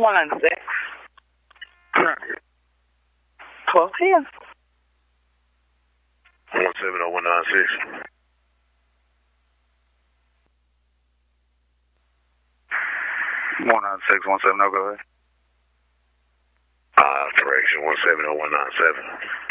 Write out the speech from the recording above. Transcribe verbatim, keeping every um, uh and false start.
one nine six. twelve ten. one seven zero one nine six. one nine six one seven zero, go ahead. Uh, correction, one seven zero one nine seven.